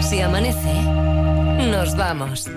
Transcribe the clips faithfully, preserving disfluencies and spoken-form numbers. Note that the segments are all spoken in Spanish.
Si amanece, nos vamos.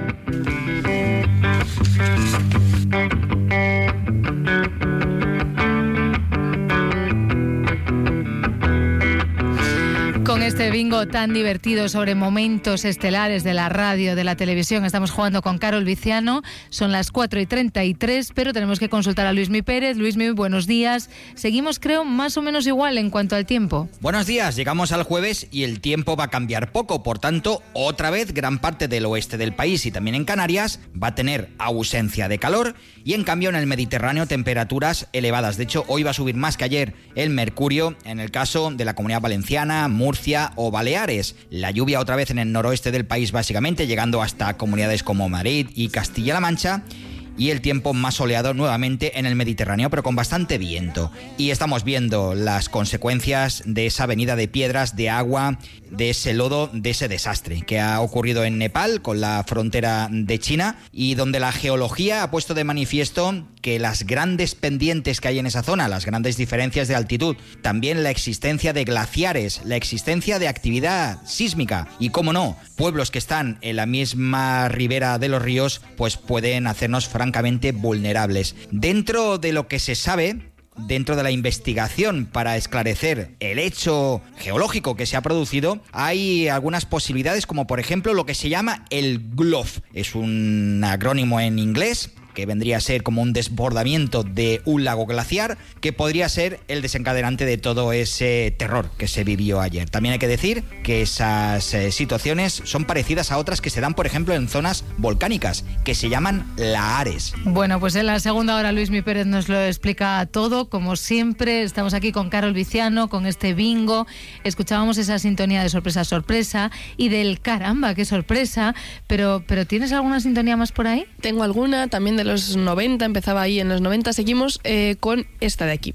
Con este bingo tan divertido sobre momentos estelares de la radio, de la televisión, estamos jugando con Carol Viciano. Son las cuatro y treinta y tres, pero tenemos que consultar a Luismi Pérez. Luismi, buenos días. Seguimos, creo, más o menos igual en cuanto al tiempo. Buenos días, llegamos al jueves y el tiempo va a cambiar poco. Por tanto, otra vez, gran parte del oeste del país y también en Canarias va a tener ausencia de calor y, en cambio, en el Mediterráneo temperaturas elevadas. De hecho, hoy va a subir más que ayer el mercurio en el caso de la Comunidad Valenciana, Murcia o Baleares. La lluvia otra vez en el noroeste del país básicamente, llegando hasta comunidades como Madrid y Castilla-La Mancha, y el tiempo más soleado nuevamente en el Mediterráneo, pero con bastante viento. Y estamos viendo las consecuencias de esa avenida de piedras, de agua, de ese lodo, de ese desastre que ha ocurrido en Nepal con la frontera de China, y donde la geología ha puesto de manifiesto que las grandes pendientes que hay en esa zona, las grandes diferencias de altitud, también la existencia de glaciares, la existencia de actividad sísmica y, cómo no, pueblos que están en la misma ribera de los ríos, pues pueden hacernos francamente vulnerables. Dentro de lo que se sabe, dentro de la investigación para esclarecer el hecho geológico que se ha producido, hay algunas posibilidades, como por ejemplo lo que se llama el G L O F. Es un acrónimo en inglés que vendría a ser como un desbordamiento de un lago glaciar, que podría ser el desencadenante de todo ese terror que se vivió ayer. También hay que decir que esas eh, situaciones son parecidas a otras que se dan, por ejemplo, en zonas volcánicas, que se llaman lahares. Bueno, pues en la segunda hora Luismi Pérez nos lo explica todo, como siempre. Estamos aquí con Carol Viciano, con este bingo. Escuchábamos esa sintonía de sorpresa, sorpresa, y del caramba, qué sorpresa. Pero, pero ¿tienes alguna sintonía más por ahí? Tengo alguna, también de los noventa, empezaba ahí en los noventa. Seguimos eh, con esta de aquí.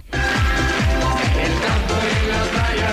El campo y la playa,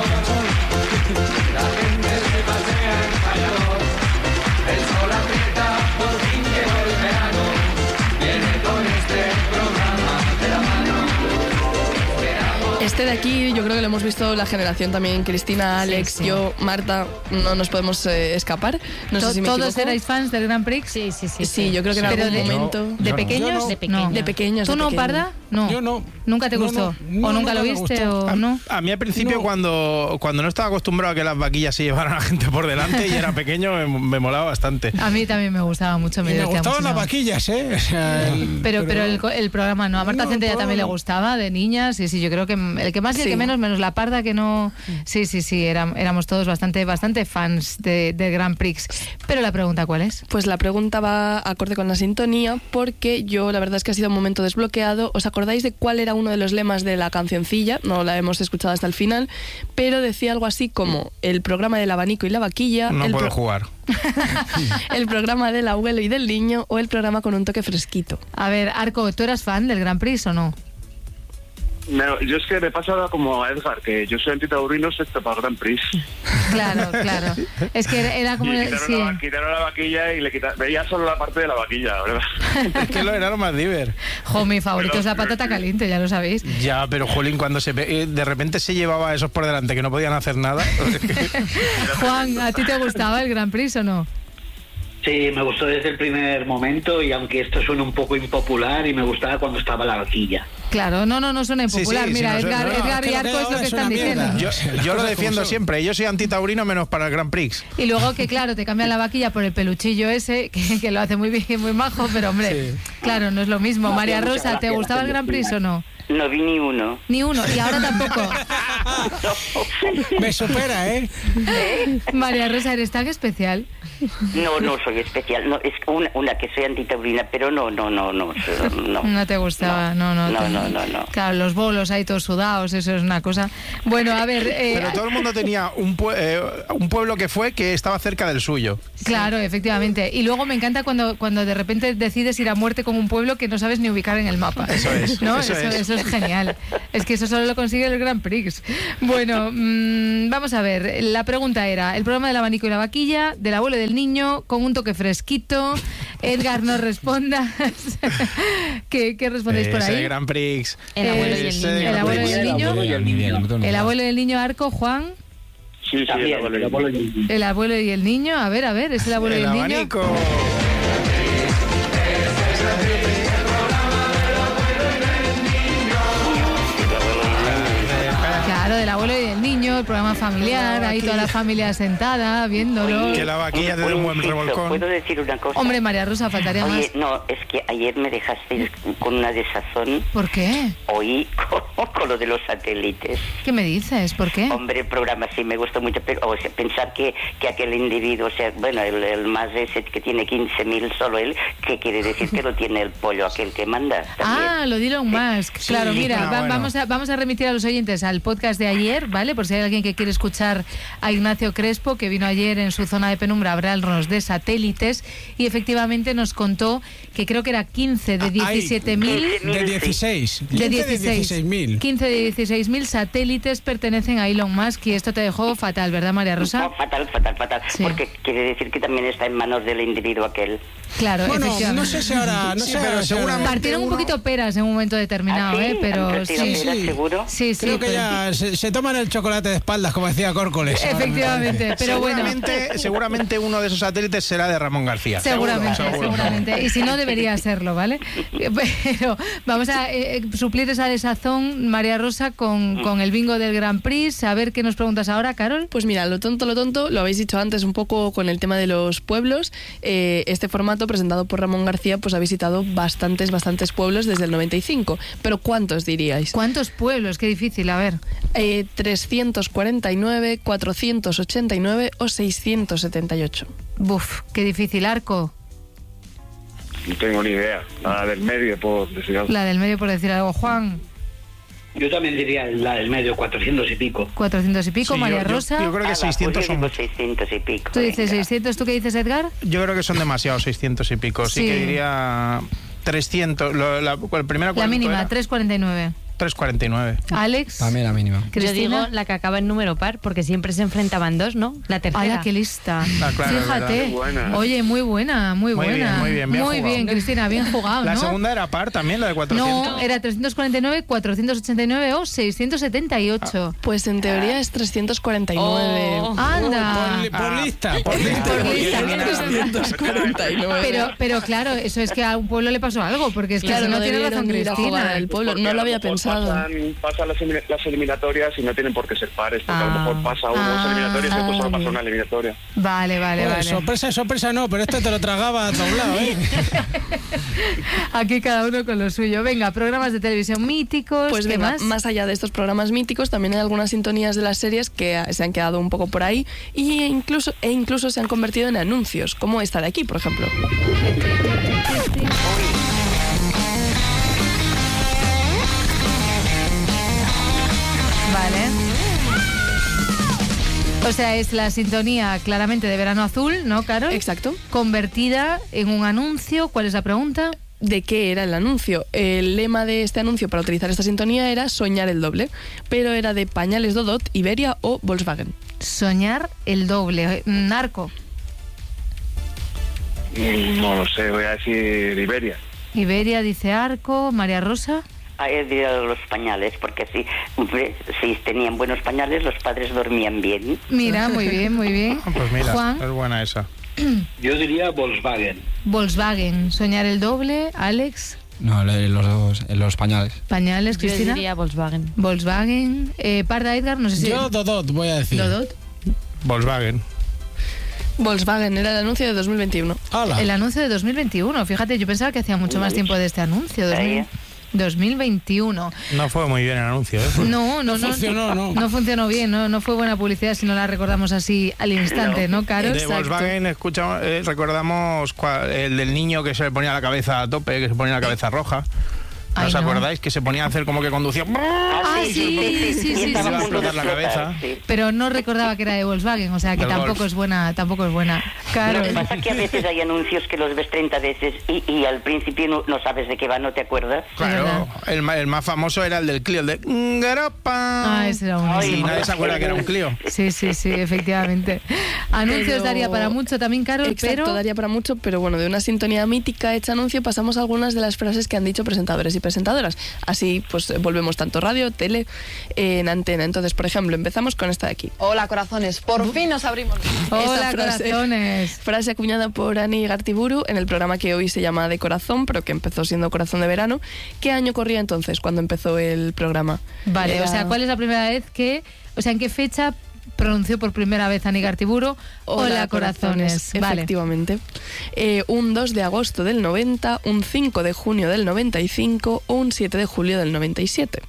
la gente se pasea en Valladolid, el sol aprieta, por fin llegó el verano, viene con este programa de la mano. Este de aquí yo creo que lo hemos visto la generación también, Cristina, Alex, sí, sí. Yo, Marta, no nos podemos eh, escapar. No sé si me ¿Todos equivoco. erais fans del Grand Prix? Sí, sí, sí. Sí, sí, yo creo que en Pero algún de, momento... No, ¿de pequeños? No. De pequeños. No. De pequeños. ¿Tú de no, pequeños. Parda? No. Yo no. ¿Nunca te no, gustó? No, ¿O no, nunca no lo viste? gustó. ¿O a, no? A mí al principio, no. cuando, cuando no estaba acostumbrado a que las vaquillas se llevaran a la gente por delante y era pequeño, me, me molaba bastante. A mí también me gustaba mucho. Me, y me gustaban muchísimo. las vaquillas, ¿eh? O sea, el, pero, pero, pero el, el programa no. A Marta no, Centella también no. le gustaba, de niñas. Sí, sí, yo creo que el que más y el Sí. que menos, menos la Parda, que no... Sí, sí, sí, era, éramos todos bastante, bastante fans de, de Grand Prix. Pero la pregunta, ¿cuál es? Pues la pregunta va acorde con la sintonía, porque yo la verdad es que ha sido un momento desbloqueado. ¿Os acordáis de cuál era uno de los lemas de la cancioncilla? No la hemos escuchado hasta el final, pero decía algo así como el programa del abanico y la vaquilla. No el puedo pro- jugar. El programa del abuelo y del niño, o el programa con un toque fresquito. A ver, Arco, ¿tú eras fan del Grand Prix o no? No, yo es que me pasa como a Edgar, que yo soy antitaurino excepto para el Grand Prix. Claro, claro. Es que era, era como... Y el- quitaron, sí. la, quitaron la vaquilla y le quitaron, veía solo la parte de la vaquilla, la verdad. Es que lo era lo más diver. Jo, mi favorito es la patata caliente, ya lo sabéis. Ya, pero Jolín, cuando se ve- eh, de repente se llevaba a esos por delante que no podían hacer nada. Juan, ¿a ti te gustaba el Grand Prix o no? Sí, me gustó desde el primer momento, y aunque esto suena un poco impopular, y me gustaba cuando estaba la vaquilla. Claro, no, no, no suena impopular. Sí, sí, Mira, sí, no, Edgar, no, no, Edgar es que y lo Arco que es lo es que están una diciendo. Yo, yo lo defiendo siempre. Yo soy antitaurino menos para el Grand Prix. Y luego que, claro, te cambian la vaquilla por el peluchillo ese, que, que lo hace muy bien, muy majo, pero hombre, Sí. claro, no es lo mismo. No, María muchas Rosa, ¿te gracias, gustaba el Grand Prix o no? No vi ni uno. Ni uno, y ahora tampoco. Me supera, ¿eh? María Rosa, ¿eres tan especial? No, no soy especial. No, es una, una que soy antitaurina, pero no, no, no, no. No, No te gustaba, no, no. No, te- no, no, no. Claro, los bolos ahí todos sudados, eso es una cosa. Bueno, a ver... eh, Pero todo el mundo tenía un, pue- eh, un pueblo que fue que estaba cerca del suyo. Claro, efectivamente. Y luego me encanta cuando, cuando de repente decides ir a muerte con un pueblo que no sabes ni ubicar en el mapa. Eso es, ¿No? eso Eso, es. eso es genial. Es que eso solo lo consigue el Grand Prix. Bueno, mmm, vamos a ver. La pregunta era, el programa del abanico y la vaquilla, del abuelo y del niño, con un toque fresquito. Edgar, no respondas. ¿Qué, qué respondéis por Ese ahí? Grand Prix. El abuelo y el Ese niño. El Grand abuelo y Prix. el niño. El abuelo y el niño. El abuelo y el niño, Arco, Juan. Sí, sí, También, el abuelo y el el abuelo niño. y el niño. El abuelo y el niño, a ver, a ver, es el abuelo El y el niño. abanico. Claro, del abuelo y del niño, el programa familiar, ahí toda la familia sentada, viéndolo. Que la vaquilla te dé un buen Inciso, revolcón. ¿puedo decir una cosa? Hombre, María Rosa, faltaría Oye, más. no, es que ayer me dejaste con una desazón. ¿Por qué? Oí con, con lo de los satélites. ¿Qué me dices? ¿Por qué? Hombre, el programa sí me gustó mucho, pero o sea, pensar que, que aquel individuo, o sea, bueno, el, el más ese que tiene quince mil solo él, ¿qué quiere decir? Que lo tiene el pollo aquel que manda también. Ah, lo de Elon Musk. Claro, mira, ah, va- bueno. vamos, a, vamos a remitir a los oyentes al podcast de ayer, ¿vale? Por si hay alguien que quiere escuchar a Ignacio Crespo, que vino ayer en su zona de penumbra a hablarnos de satélites y efectivamente nos contó que creo que era quince de diecisiete mil. De dieciséis. De quince dieciséis mil. quince de dieciséis mil satélites pertenecen a Elon Musk y esto te dejó fatal, ¿verdad, María Rosa? No, fatal, fatal, fatal. Sí. Porque quiere decir que también está en manos del individuo aquel. Claro, Bueno, efectivamente. no sé si ahora... No Sí, sé pero ahora si ahora- seguramente- Partieron un uno- poquito peras en un momento determinado, ¿Ah, sí? ¿eh? Pero ¿Han sí, partido peras, sí. seguro? sí, sí. Creo que pero- ya se, se toman el chocolate de espaldas, como decía Córcoles. ahora me Efectivamente, parece. pero bueno. seguramente, seguramente uno de esos satélites será de Ramón García. Seguramente, Seguro, seguro. seguramente. Y si no, debería serlo, ¿vale? Pero vamos a eh, suplir esa desazón, María Rosa, con, con el bingo del Grand Prix. A ver qué nos preguntas ahora, Carol. Pues mira, lo tonto, lo tonto, lo habéis dicho antes un poco con el tema de los pueblos. Eh, este formato presentado por Ramón García pues ha visitado bastantes, bastantes pueblos desde el noventa y cinco. Pero ¿cuántos diríais? ¿Cuántos pueblos? Qué difícil, a ver. Eh, trescientos cuarenta y nueve, cuatrocientos ochenta y nueve o seiscientos setenta y ocho. Buf, qué difícil. Arco, No tengo ni idea. Nada del medio, por decir algo. la del medio por decir algo. Juan, Yo también diría la del medio, cuatrocientos y pico. cuatrocientos y pico. Sí, María yo- yo- Rosa, yo creo que Ah, va, seiscientos pues yo son digo muchos. seiscientos y pico. tú dices venga. seiscientos. ¿Tú qué dices, Edgar? Yo creo que son demasiados, seiscientos y pico. Sí, Sí. que diría trescientos. Lo, la, ¿cuál, primera La cuánto mínima, era? tres cuarenta y nueve. tres cuarenta y nueve. Alex, También la mínima. Yo digo Cristina. la que acaba en número par, porque siempre se enfrentaban dos, ¿no? La tercera. ¡Hala, qué lista! Ah, claro, es Fíjate. verdad. Muy buena. Oye, muy buena, muy, Muy bien, buena. muy bien, bien Muy jugado. bien, Cristina, bien jugado, La ¿no? segunda era par también, la de cuatrocientos. No, era trescientos cuarenta y nueve, cuatrocientos ochenta y nueve o seiscientos setenta y ocho. Pues en teoría es trescientos cuarenta y nueve. Oh. ¡Anda! Por, por lista, por lista. Por lista. trescientos cuarenta y nueve. Pero, pero claro, eso es que a un pueblo le pasó algo, porque es que Claro, si no no tiene debieron razón ir a jugar Cristina. al pueblo. Porque No a lo había mejor pensado. Pasan, pasan las, elim- las eliminatorias y no tienen por qué ser pares, porque a lo Ah. mejor pasa uno Ah. dos eliminatorias y después solo Ah, pasa bien. una eliminatoria. Vale, vale, Joder, vale. sorpresa, sorpresa no, pero este te lo tragaba doblado, ¿eh? Aquí cada uno con lo suyo. Venga, programas de televisión míticos. Pues ¿qué venga, más? más allá de estos programas míticos, también hay algunas sintonías de las series que ah, se han quedado un poco por ahí y incluso, e incluso se han convertido en anuncios, como esta de aquí, por ejemplo. Vale. O sea, es la sintonía claramente de Verano Azul, ¿no, Carol? Exacto. Convertida en un anuncio. ¿Cuál es la pregunta? ¿De qué era el anuncio? El lema de este anuncio para utilizar esta sintonía era soñar el doble, pero era de Pañales Dodot, Iberia o Volkswagen. Soñar el doble. Narco. Mm, No lo sé, voy a decir Iberia. Iberia dice Arco. María Rosa. Ah, he dicho los pañales, porque si, hombre, si tenían buenos pañales, los padres dormían bien. Mira, muy bien, muy bien. Ah, pues mira, Juan. es buena esa. Yo diría Volkswagen. Volkswagen. Soñar el doble. Alex. No, los dos, los pañales. Pañales. Yo Cristina. diría Volkswagen. Volkswagen. Eh, Parda, Edgar. No sé si. Yo Dodot voy a decir. Dodot. Volkswagen. Volkswagen era el anuncio de dos mil veintiuno. Hala. El anuncio de dos mil veintiuno. Fíjate, yo pensaba que hacía mucho más tiempo de este anuncio. dos mil dos mil veintiuno. No fue muy bien el anuncio, ¿eh? No, no, no. funcionó, ¿no? No funcionó bien, no, no fue buena publicidad si no la recordamos así al instante, ¿no, Caro? De Volkswagen escuchamos, eh, recordamos cua- el del niño que se le ponía la cabeza a tope, que se ponía la cabeza roja. ¿No Ay, os no. acordáis? Que se ponía a hacer como que conducía. Ah, sí, sí, sí, Y sí, le iba a sí. explotar la cabeza. Pero no recordaba que era de Volkswagen, o sea que Del tampoco Golf. es buena, tampoco es buena. Claro. Lo que pasa es que a veces hay anuncios que los ves treinta veces y, y al principio no, no sabes de qué va, no te acuerdas. Claro, el, ma- el más famoso era el del Clio, el de Garopa. Ah, ese era buenísimo. Y nadie se acuerda que era un Clio. Sí, sí, sí, efectivamente. Anuncios Pero- daría para mucho también, Carol, Exacto, pero daría para mucho, pero bueno, de una sintonía mítica hecha anuncio pasamos a algunas de las frases que han dicho presentadores y y presentadoras. Así pues volvemos tanto radio, tele, en antena. Entonces, por ejemplo, empezamos con esta de aquí. Hola, corazones, por fin nos abrimos. Hola, Esta frase, corazones. Frase acuñada por Ani Gartiburu en el programa que hoy se llama De Corazón, pero que empezó siendo Corazón de Verano. ¿Qué año corría entonces cuando empezó el programa? Vale, Era- o sea, ¿cuál es la primera vez que, o sea, en qué fecha pronunció por primera vez Ani Gartiburu? Hola, corazones. Vale. Efectivamente. Eh, un dos de agosto del noventa, un cinco de junio del noventa y cinco o un siete de julio del noventa y siete.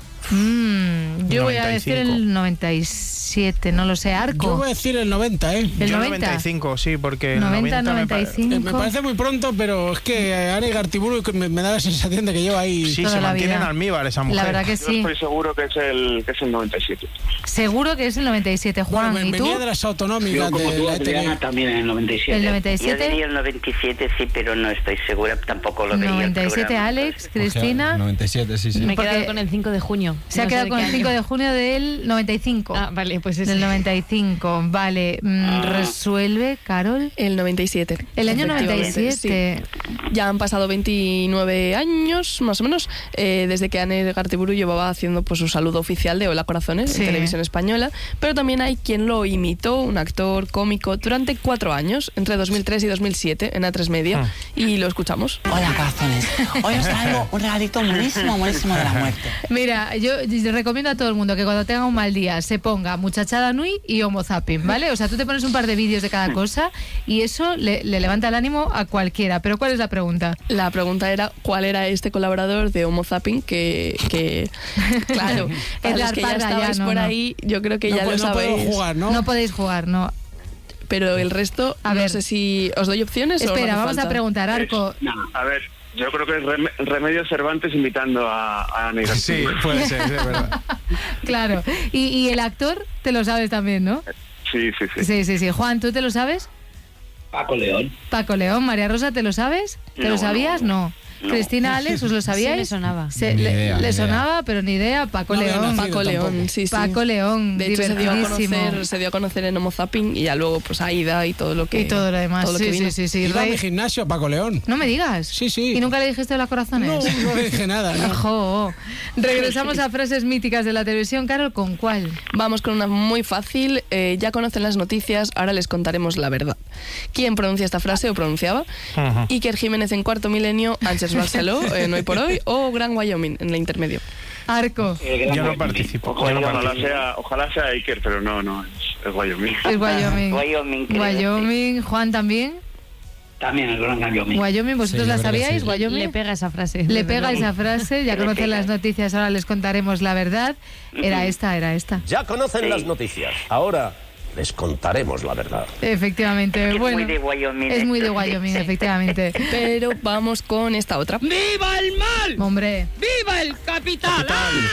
Mm, yo voy a decir el noventa y siete, no lo sé, Arco. Yo voy a decir el noventa, ¿eh? ¿El Yo noventa? noventa y cinco, sí, porque el noventa, noventa me, pa- noventa y cinco. Eh, Me parece muy pronto, pero es que Ani Gartiburu me, me da la sensación de que lleva ahí... Sí, toda se la mantiene en vida. almíbar esa mujer. La verdad que Yo sí. estoy seguro que es el, que es el noventa y siete. Seguro que es el noventa y siete, Juan. Bueno, ¿Y tú? venía de las autonómicas Yo, como de tú, la Adriana, E T V. también en el noventa y siete. ¿El noventa y Yo siete? diría el noventa y siete, sí, pero no estoy segura, tampoco lo veía. el noventa y siete, programa. Alex, Cristina. noventa y siete, sí, sí. Me he Porque quedado con el cinco de junio. Se ha No sé quedado de con qué el cinco año. de junio del noventa y cinco. Ah, vale, pues ese. Del noventa y cinco, vale. Mm, ¿Resuelve, Carol? El noventa y siete. El año noventa y Efectivamente, siete. sí. Ya han pasado veintinueve años, más o menos, eh, desde que Ani Gartiburu llevaba haciendo pues su saludo oficial de Hola Corazones Sí. en televisión española, pero también hay quien lo imitó, un actor cómico, durante cuatro años, entre dos mil tres y dos mil siete, en A tres Media, Ah. y lo escuchamos. Hola, corazones. Hoy os traigo un regalito buenísimo, buenísimo de la muerte. Mira, yo, yo recomiendo a todo el mundo que cuando tenga un mal día se ponga Muchachada Nui y Homo Zapping, ¿vale? O sea, tú te pones un par de vídeos de cada cosa y eso le, le levanta el ánimo a cualquiera. Pero ¿cuál es la pregunta? La pregunta era cuál era este colaborador de Homo Zapping que, que claro, para los Edgar que ya Parra, ya, estabais no, por no. ahí, yo creo que No, ya po- lo no podemos sabéis. jugar, ¿no? No podéis jugar, no. Pero el resto, A no ver. sé si os doy opciones o no Espera, hace vamos a falta. preguntar, Arco. A ver, yo creo que es Rem- Remedios Cervantes invitando a, a Ani Sí, Gartiburu. puede ser, es verdad. Claro. Y, y el actor te lo sabes también, ¿no? Sí, sí, sí. Sí, sí, sí. Juan, ¿tú te lo sabes? Paco León. Paco León, María Rosa, ¿te lo sabes? ¿Te No, lo sabíais? No. no. Cristina, Alex, ¿os lo sabíais? Sí, me sonaba. Se- Ni le idea, le ni sonaba, pero ni idea. Paco No había León. nacido Paco León, tampoco. sí, sí. Paco León, De hecho, se dio, a divertidísimo. conocer, se dio a conocer en Homo Zapping y ya luego pues Aida y todo lo que Y todo lo demás. todo lo que sí, vino. sí, sí, sí. Iba a Rey- mi gimnasio, Paco León. No me digas. Sí, sí. ¿Y nunca le dijiste hola corazones? No, no le dije nada. ¿no? Ojo. Regresamos a frases míticas de la televisión. Carol, ¿con cuál? Vamos con una muy fácil. eh, ya conocen las noticias, ahora les contaremos la verdad. ¿Quién pronuncia esta frase o pronunciaba? Ajá. Iker Jiménez en cuarto milenio, Ángeles Barceló en Hoy por Hoy o Gran Wyoming en el intermedio. Arco. Yo no participo. Ojalá, yo no ojalá participo. sea, ojalá sea Iker, pero no, no, es, es Wyoming. Es Wyoming. Wyoming, creo, Wyoming. Juan también. También el Gran Wyoming. Wyoming, ¿vosotros Sí, la yo creo que sabíais? sí. Wyoming. Le pega esa frase. Le desde pega luego. esa frase, ya Le conocen pega. las noticias, ahora les contaremos la verdad. Era esta, era esta. Ya conocen Sí. las noticias. Ahora les contaremos la verdad. Efectivamente, Es bueno. muy de Wyoming. Es muy de esto, sí. Wyoming, efectivamente. Pero vamos con esta otra. ¡Viva el mal! Hombre, ¡Viva el capital!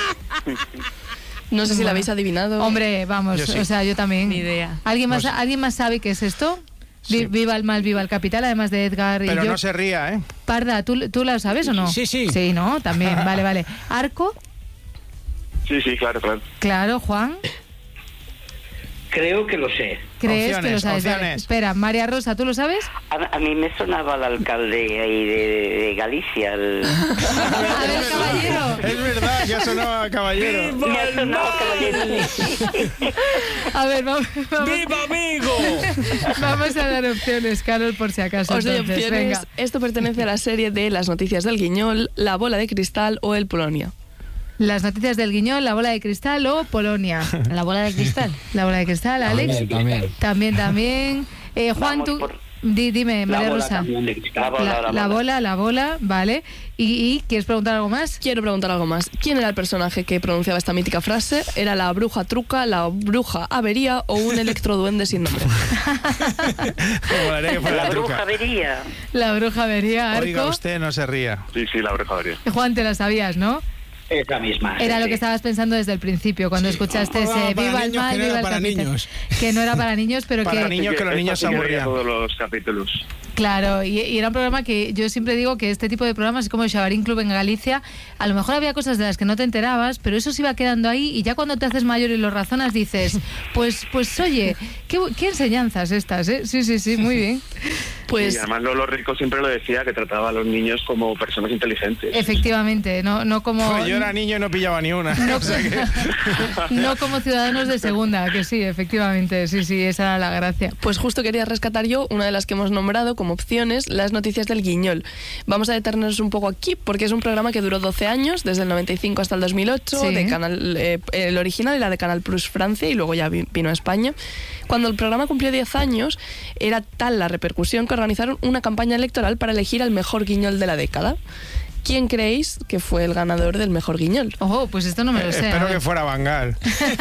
No sé si la habéis adivinado. hombre, vamos, Yo sí. o sea, yo también. Ni idea. ¿Alguien más, Pues- ¿alguien más sabe qué es esto? Vi- Sí. Viva el mal, viva el capital, además de Edgar y Pero yo. no se ría, ¿eh? Parda, ¿tú, ¿tú la sabes o no? Sí, sí. Sí, ¿no? También, vale, vale. Arco, Sí, sí, claro, claro. claro, Juan. Creo que lo sé. ¿Crees que lo Opciones, sabes? Vale, opciones. espera, María Rosa, ¿tú lo sabes? A, a mí me sonaba el alcalde ahí de, de Galicia. El... A ver, caballero. Es verdad, ya sonaba caballero. Me ha sonado caballero. A ver, vamos, vamos, ¡Viva amigo! vamos a dar opciones, Carol, por si acaso. Os doy entonces, opciones. venga. Esto pertenece a la serie de Las noticias del Guiñol, La bola de cristal o El Polonia. Las noticias del Guiñol, la bola de cristal o Polonia. La bola de cristal. La bola de cristal, Alex. También, también. También, también. Eh, Juan, Vamos tú. por- Di- dime, La María bola Rosa. también de cristal. La bola, La, la la bola. bola, la bola, vale. ¿Y, y quieres preguntar algo más? Quiero preguntar algo más. ¿Quién era el personaje que pronunciaba esta mítica frase? ¿Era la bruja truca, la bruja avería o un electroduende sin nombre? Me molaría que fuera La la bruja truca. vería. La bruja vería, Oiga, Arco. usted no se ría. Sí, sí, la brejadería. Juan, te la sabías, ¿no? Es la misma. Era sí, lo que sí. estabas pensando desde el principio, cuando escuchaste Un programa ese para Viva el niños mal, que no viva era el para capital. niños. Que no era para niños, pero Para que... niños que los niños se Esta sí que veía aburrían. todos los capítulos. Claro, y, y era un programa que yo siempre digo que este tipo de programas es como el Xabarín Club en Galicia. A lo mejor había cosas de las que no te enterabas, pero eso se iba quedando ahí y ya cuando te haces mayor y lo razonas dices, pues, pues oye, qué, bu- qué enseñanzas estas, ¿eh? Sí, sí, sí, muy bien. Pues... Y además Lolo Rico siempre lo decía, que trataba a los niños como personas inteligentes. Efectivamente, no, no como... Pues yo era niño y no pillaba ni una. No, o sea que... no como ciudadanos de segunda, que sí, efectivamente, sí, sí, esa era la gracia. Pues justo quería rescatar yo una de las que hemos nombrado como opciones, las noticias del Guiñol. Vamos a detenernos un poco aquí, porque es un programa que duró doce años, desde el noventa y cinco hasta el dos mil ocho, Sí. de Canal, eh, el original era de Canal Plus Francia y luego ya vi- vino a España. Cuando el programa cumplió diez años, era tal la repercusión que organizaron una campaña electoral para elegir al mejor guiñol de la década. ¿Quién creéis que fue el ganador del mejor guiñol? Ojo, pues esto no me lo sé. Espero a ver. que fuera Bangal.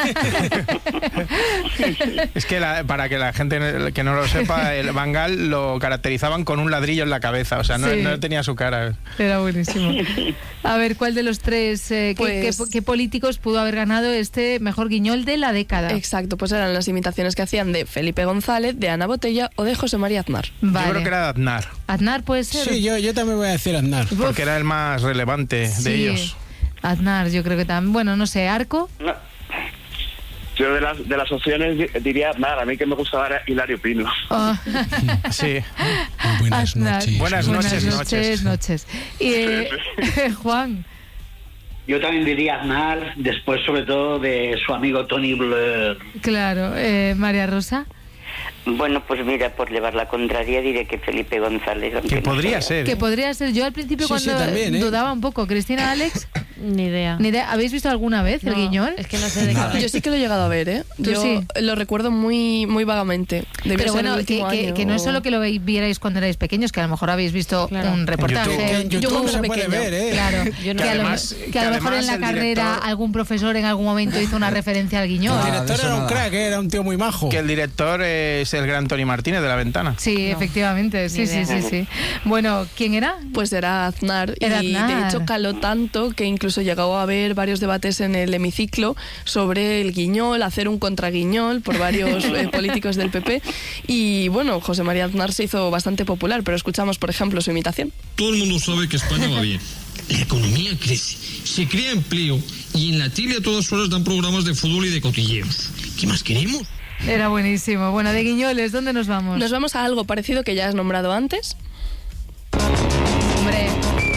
Es que la- para que la gente que no lo sepa, el Bangal lo caracterizaban con un ladrillo en la cabeza, o sea, no, Sí. no tenía su cara. Era buenísimo. A ver, ¿cuál de los tres, eh, qué, Pues- qué- qué políticos pudo haber ganado este mejor guiñol de la década? Exacto, pues eran las imitaciones que hacían de Felipe González, de Ana Botella o de José María Aznar. Vale. Yo creo que era de Aznar, Aznar puede ser. Sí, yo, yo también voy a decir Aznar. porque era el más relevante de Sí. ellos. Aznar, yo creo que también. Bueno, no sé, Arco. Yo de las, de las opciones di- diría, nada, a mí que me gustaba era Hilario Pino. Oh. Sí. Buenas Aznar. noches. Buenas noches, noches, noches. noches. Y, eh, Juan. Yo también diría Aznar, después sobre todo de su amigo Tony Blair. Claro, eh, María Rosa. Bueno, pues mira, por llevar la contraria diré que Felipe González. aunque Que no podría sea. ser. Que podría ser. Yo al principio Sí, sí, cuando también, ¿eh? dudaba un poco. Cristina, Alex, Ni idea. ni idea. ¿Habéis visto alguna vez el No, guiñol? Es que no sé de qué Nada. habláis. Yo sí que lo he llegado a ver, ¿eh? ¿Tú Yo sí? lo recuerdo muy muy vagamente. Debió Pero ser bueno, el que, último que- año que no es o- solo que lo veis- vierais cuando erais pequeños, que a lo mejor habéis visto Claro. un reportaje. YouTube. Que en Yo YouTube cuando se era puede pequeña. ver, ¿eh? Claro, Yo no que, a lo, además- que a que lo mejor en además la el carrera director- algún profesor en algún momento hizo una referencia al guiñol. El Ah, de director eso era un nada. crack, ¿eh? Era un tío muy majo. Que el director es el gran Tony Martínez de La Ventana. Sí, efectivamente, sí, Ni sí, idea. sí, sí. Bueno, ¿quién era? Pues era Aznar Era y Aznar. de hecho caló tanto que incluso llegó a haber varios debates en el hemiciclo sobre el guiñol, hacer un contraguiñol por varios eh, políticos del P P y bueno, José María Aznar se hizo bastante popular, pero escuchamos por ejemplo su imitación. Todo el mundo sabe que España va bien. La economía crece, se crea empleo y en la tele a todas horas dan programas de fútbol y de cotilleos. ¿Qué más queremos? Era buenísimo. Bueno, de guiñoles, ¿dónde nos vamos? Nos vamos a algo parecido que ya has nombrado antes. Hombre,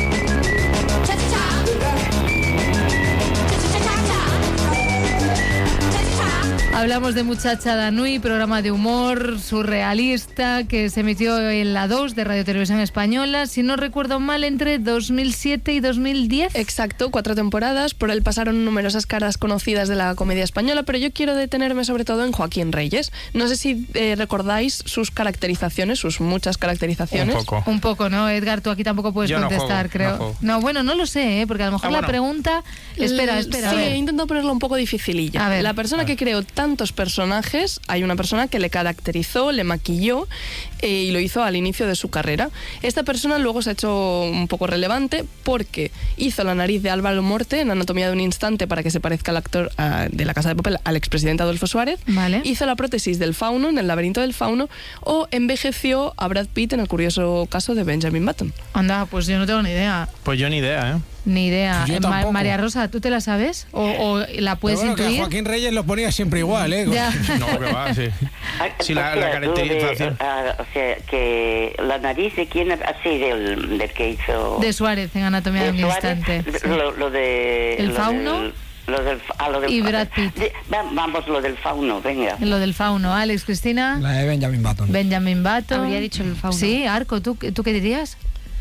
hablamos de Muchacha Danui, programa de humor surrealista que se emitió en la dos de Radio Televisión Española, si no recuerdo mal, entre dos mil siete y dos mil diez. Exacto, cuatro temporadas. Por él pasaron numerosas caras conocidas de la comedia española, pero yo quiero detenerme sobre todo en Joaquín Reyes. No sé si eh, recordáis sus caracterizaciones, sus muchas caracterizaciones. Un poco. Un poco, ¿no? Edgar, tú aquí tampoco puedes Yo no contestar, juego, creo. no juego. No, bueno, no lo sé, ¿eh? Porque a lo mejor Ah, la bueno. pregunta... Espera, espera. Sí, a ver. he intentado ponerlo un poco dificililla. A ver. La persona que creó tantos personajes, hay una persona que le caracterizó, le maquilló eh, y lo hizo al inicio de su carrera. Esta persona luego se ha hecho un poco relevante porque hizo la nariz de Álvaro Morte en Anatomía de un instante para que se parezca al actor ah, de La Casa de Papel, al expresidente Adolfo Suárez. Vale. Hizo la prótesis del fauno en El laberinto del fauno o envejeció a Brad Pitt en el curioso caso de Benjamin Button. Anda, pues yo no tengo ni idea. Pues yo ni idea, ¿eh? Ni idea. Yo Eh, Ma- tampoco. María Rosa, ¿tú te la sabes? ¿O, o la puedes Pero bueno, que a intuir? Joaquín Reyes lo ponía siempre igual, ¿eh? Ya. No, que va, sí. Ah, Sí, la, o la sea, tú de- caracterización. ah, o sea, que la nariz de quién, así del, del que hizo... De Suárez en Anatomía de un Suárez, instante. sí. Lo, lo de... ¿El lo fauno? del- lo del, ah, lo del Y Brad Pitt. de- va- vamos, lo del fauno, venga. Lo del fauno. Alex, Cristina. La de Benjamin Button. Benjamin Button. Habría dicho el fauno. Sí, Arco, ¿tú, ¿tú qué dirías?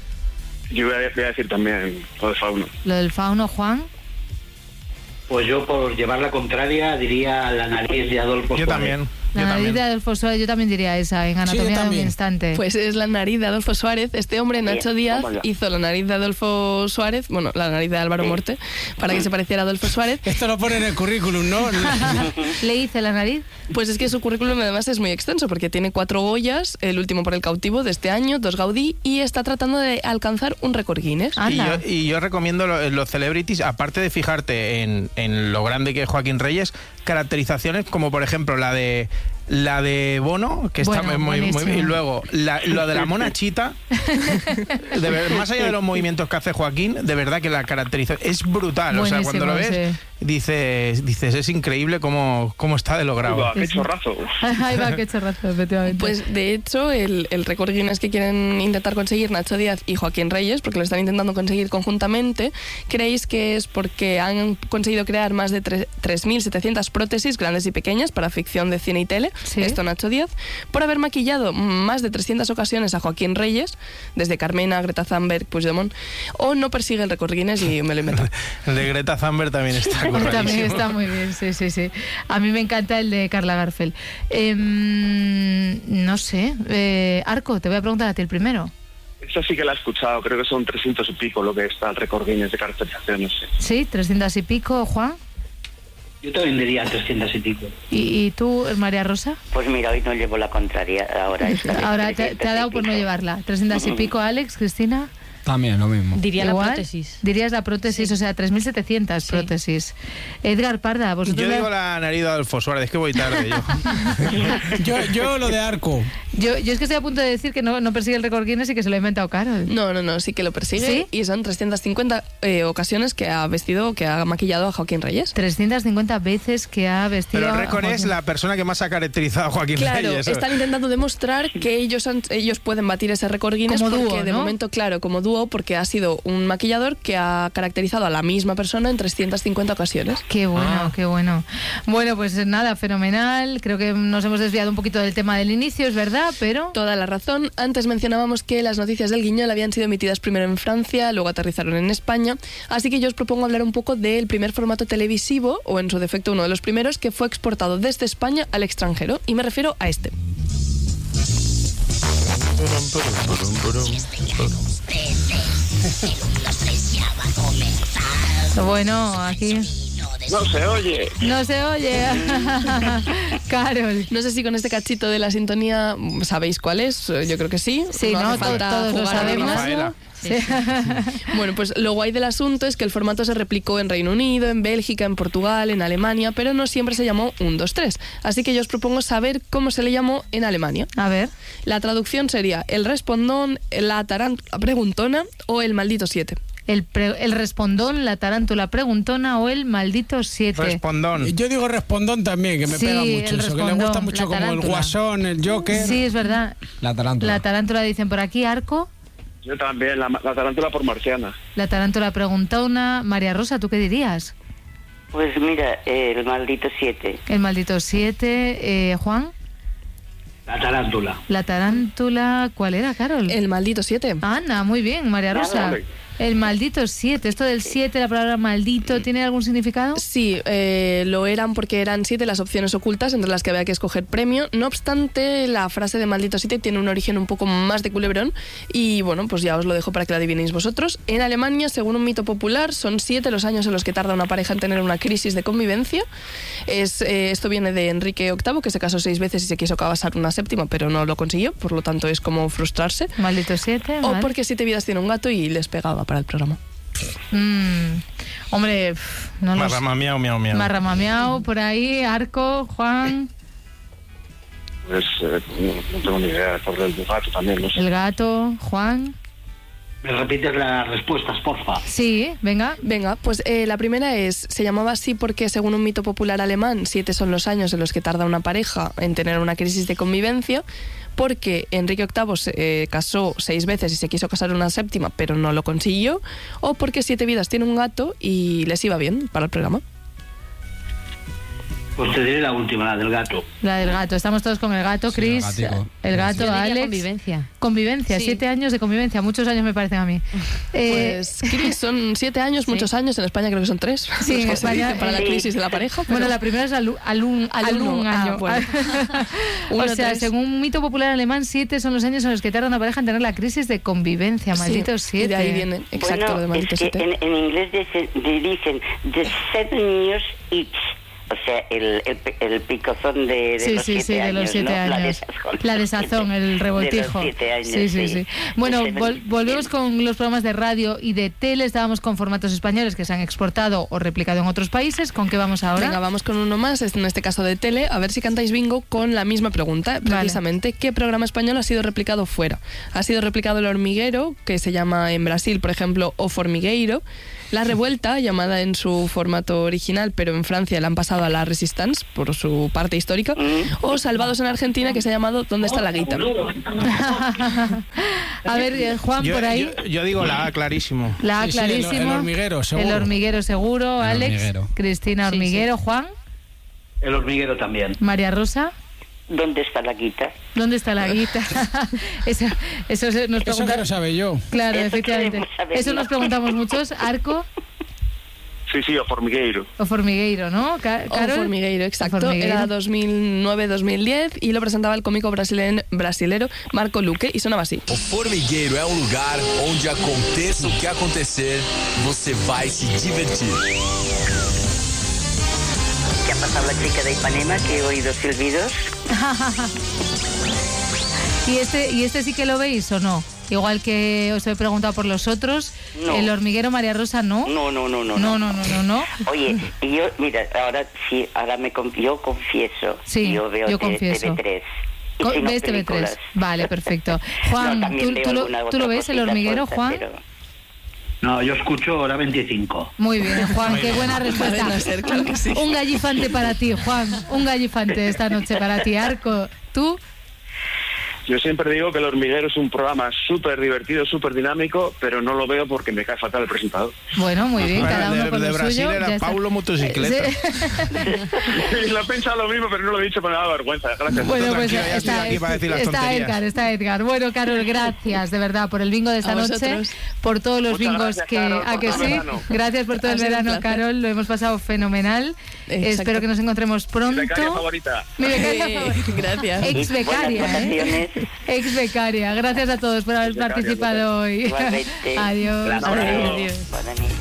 Yo voy a, voy a decir también lo de fauno. Lo del fauno, Juan. Pues yo, por llevar la contraria, diría la nariz de Adolfo Yo Suárez. también. La Yo nariz también. de Adolfo Suárez, yo también diría esa, en Anatomía de un también. instante. Pues es la nariz de Adolfo Suárez. Este hombre, Nacho Díaz, vamos allá. hizo la nariz de Adolfo Suárez, bueno, la nariz de Álvaro Morte, para que se pareciera a Adolfo Suárez. Esto lo pone en el currículum, ¿no? ¿Le hice la nariz? Pues es que su currículum además es muy extenso, porque tiene cuatro Goyas, el último por El cautivo de este año, dos Gaudí, y está tratando de alcanzar un récord Guinness. Y Anda. yo, y yo recomiendo lo- los celebrities, aparte de fijarte en, en lo grande que es Joaquín Reyes, caracterizaciones como por ejemplo la de la de Bono, que está Bueno, muy, muy buenísimo. y luego la- lo de la mona chita, de ver- más allá de los movimientos que hace Joaquín, de verdad que la caracterización es brutal, o sea, cuando lo ves Buenísimo, sí. dices, dices es increíble cómo, cómo está de logrado. Uy, va, qué chorrazo. Ahí va, qué chorrazo, efectivamente. Pues de hecho, el, el récord Guinness que quieren intentar conseguir Nacho Díaz y Joaquín Reyes, porque lo están intentando conseguir conjuntamente, creéis que es porque han conseguido crear más de tres mil setecientas prótesis, grandes y pequeñas, para ficción de cine y tele, ¿sí? Esto Nacho Díaz, por haber maquillado más de trescientas ocasiones a Joaquín Reyes, desde Carmena, Greta Thunberg, Puigdemont, o no persigue el récord Guinness y me lo invento. El de Greta Thunberg también está correctísimo. También está muy bien, sí, sí, sí. A mí me encanta el de Karl Lagerfeld. Eh, no sé, eh, Arco, te voy a preguntar a ti el primero. Esta sí que la he escuchado, creo que son trescientos y pico lo que está el récord Guinness de caracterización, no sé. Sí, trescientas y pico, Juan. Yo también diría trescientas y pico. ¿Y, y tú, María Rosa? Pues mira, hoy no llevo la contraria, ahora esta vez Ahora te, te ha dado por no llevarla. trescientas y pico, Alex, Cristina. También, lo mismo. Diría Igual, la prótesis. Dirías la prótesis, sí. O sea, tres mil setecientas sí. prótesis. Edgar Parda, vosotros... Yo digo la nariz de Adolfo Suárez, es que voy tarde yo. yo. Yo lo de Arco. Yo, yo es que estoy a punto de decir que no, no persigue el récord Guinness y que se lo ha inventado Carol. No, no, no, sí que lo persigue. ¿Sí? Y son trescientas cincuenta eh, ocasiones que ha vestido, que ha maquillado a Joaquín Reyes. trescientas cincuenta veces que ha vestido. Pero el récord es la persona que más ha caracterizado a Joaquín claro, Reyes. Claro, están intentando demostrar que ellos, han, ellos pueden batir ese récord Guinness como porque dúo, de ¿no? momento, claro, como dúo, porque ha sido un maquillador que ha caracterizado a la misma persona en trescientas cincuenta ocasiones. Qué bueno, ah. qué bueno. Bueno, pues nada, fenomenal. Creo que nos hemos desviado un poquito del tema del inicio, es verdad, pero... Toda la razón. Antes mencionábamos que las noticias del Guiñol habían sido emitidas primero en Francia, luego aterrizaron en España, así que yo os propongo hablar un poco del primer formato televisivo, o en su defecto uno de los primeros, que fue exportado desde España al extranjero, y me refiero a este. Bueno, aquí... No se oye. No se oye. Carol. No sé si con este cachito de la sintonía sabéis cuál es. Yo creo que sí. Sí, no, no falta todos lo sabemos. Sí. Bueno, pues lo guay del asunto es que el formato se replicó en Reino Unido, en Bélgica, en Portugal, en Alemania, pero no siempre se llamó uno, dos, tres. Así que yo os propongo saber cómo se le llamó en Alemania. A ver. La traducción sería el respondón, la tarántula preguntona o el maldito siete. El, pre, el respondón, la tarántula preguntona o el maldito siete. Respondón. Yo digo respondón también, que me sí, pega mucho eso, que le gusta mucho como el guasón, el Joker. Sí, es verdad. La tarántula. La tarántula dicen por aquí, Arco. Yo también, la, la tarántula por marciana. La tarántula preguntona. María Rosa, ¿tú qué dirías? Pues mira, el maldito siete. El maldito siete. Eh, Juan. La tarántula. La tarántula, ¿cuál era, Carol? El maldito siete. Ana, muy bien, María Rosa. Vale. El maldito siete. Esto del siete, la palabra maldito, ¿tiene algún significado? Sí, eh, lo eran porque eran siete las opciones ocultas entre las que había que escoger premio. No obstante, la frase de maldito siete tiene un origen un poco más de culebrón. Y bueno, pues ya os lo dejo para que la adivinéis vosotros. En Alemania, según un mito popular, son siete los años en los que tarda una pareja en tener una crisis de convivencia. Es, eh, esto viene de Enrique octavo, que se casó seis veces y se quiso casar una séptima, pero no lo consiguió. Por lo tanto, es como frustrarse. Maldito siete. O vale. Porque siete vidas tiene un gato y les pegaba para el programa. Mm, hombre, no lo sé. Marrama miau, miau, miau. Marrama miau, por ahí, Arco, Juan. Pues eh, no, no tengo ni idea, por el gato también, no sé. El gato, Juan. ¿Me repites las respuestas, porfa? Sí, venga. Venga, pues eh, la primera es, se llamaba así porque según un mito popular alemán, siete son los años en los que tarda una pareja en tener una crisis de convivencia, porque Enrique octavo se eh, casó seis veces y se quiso casar una séptima, pero no lo consiguió, o porque siete vidas tiene un gato y les iba bien para el programa. Pues te diré la última, la del gato. La del gato. Estamos todos con el gato, Chris. Sí, el, el gato, Yo Alex. Convivencia. Convivencia, Sí. siete años de convivencia. Muchos años me parecen a mí. Eh, Pues Chris, son siete años, sí. muchos años. En España creo que son tres. Sí, en Los que se España, dicen para eh, la crisis de la pareja. pero- Bueno, la primera es alun, alun, alun, Alumno, un ah, año. bueno. O Uno, sea, tres. según un mito popular alemán, siete son los años en los que tarda una pareja en tener la crisis de convivencia. Maldito Sí, siete. y de ahí viene, exacto, Bueno, lo de maldito es que siete. en, en inglés dicen, dicen the seven years each. O sea, el, el, el picozón de, de sí, los sí, siete sí, años, de los siete ¿no? años. La desazón. La desazón, el revoltijo. De los siete años, sí, sí, sí. sí. Bueno, Ese vol- volvemos con los programas de radio y de tele. Estábamos con formatos españoles que se han exportado o replicado en otros países. ¿Con qué vamos ahora? Venga, vamos con uno más, en este caso de tele, a ver si cantáis bingo con la misma pregunta, precisamente, ¿qué programa español ha sido replicado fuera? Ha sido replicado El Hormiguero, que se llama en Brasil, por ejemplo, O Formigueiro, La Revuelta, llamada en su formato original, pero en Francia la han pasado a La Resistance, por su parte histórica, o Salvados en Argentina, que se ha llamado ¿Dónde está la guita? A ver, Juan, Yo, por ahí. yo, yo digo la A, clarísimo. La A, Sí, sí, el- clarísimo. el hormiguero, seguro. El hormiguero, seguro. El Alex, hormiguero. Cristina, Sí, hormiguero. Juan, El Hormiguero también. María Rosa. ¿Dónde está la guita? ¿Dónde está la guita? eso, eso se- nos Eso pregunta- que lo sabe yo. Claro, Eso efectivamente. queremos saberlo. Eso nos preguntamos muchos. Arco Sí, sí, o Formigueiro. o Formigueiro, ¿no? Ca- O Carol? Formigueiro, exacto. O Formigueiro. Era dos mil nueve dos mil diez y lo presentaba el cómico brasileño, brasilero Marco Luque y sonaba así. O Formigueiro é um lugar onde aconteça o que acontecer, você vai se divertir. ¿Qué ha pasado la chica de Ipanema que he oído silbidos? ¿Y este, ¿Y este sí que lo veis o no? Igual que os he preguntado por los otros, No. el hormiguero María Rosa, ¿no? No, no, no, no. No, no, no, no, no. Oye, y yo, mira, ahora sí, ahora me con- yo confieso. Sí, yo veo yo T- confieso. T V tres. Y Co- si no, ¿Ves T V tres? películas. Vale, perfecto. Juan, No, también ¿tú, veo tú lo, alguna ¿tú otra lo ves, el cosita hormiguero, suelta, Juan? pero- No, yo escucho hora veinticinco. Muy bien, Juan, qué buena respuesta. Cadena Ser, claro que sí. Un gallifante para ti, Juan. Un gallifante esta noche para ti. Arco, ¿tú? Yo siempre digo que El Hormiguero es un programa súper divertido, súper dinámico, pero no lo veo porque me cae fatal el presentador. Bueno, muy bien, Bueno, cada uno de- con de lo Brasil suyo. era ya está. Paulo Motocicleta. Sí. Lo he pensado lo mismo, pero no lo he dicho, pero me da vergüenza. Gracias. Bueno, pues tranquilo, ya estoy está, aquí para decir las está tonterías. Edgar, está Edgar. Bueno, Carol, gracias de verdad por el bingo de esta A noche, vosotros. por todos los Muchas bingos gracias, que Carol, a por que todo el sí. verano. Gracias por todo Ha el sido un verano, placer. Carol. Lo hemos pasado fenomenal. Exacto. Espero que nos encontremos pronto. Becaria favorita. Mi becaria Eh, favorita. gracias. Ex becaria, Buenas ¿eh? votaciones. Ex becaria. Gracias a todos por haber Ex becaria, participado hoy. Igualmente. Adiós. Gracias. Adiós. Buenas noches.